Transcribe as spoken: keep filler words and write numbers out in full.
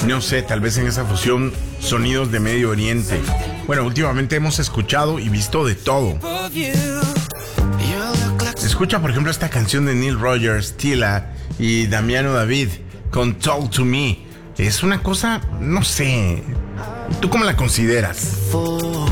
no sé, tal vez en esa fusión sonidos de Medio Oriente. Bueno, últimamente hemos escuchado y visto de todo. Escucha, por ejemplo, esta canción de Neil Rogers, Tila y Damiano David con Talk to Me. Es una cosa, no sé, ¿tú cómo la consideras?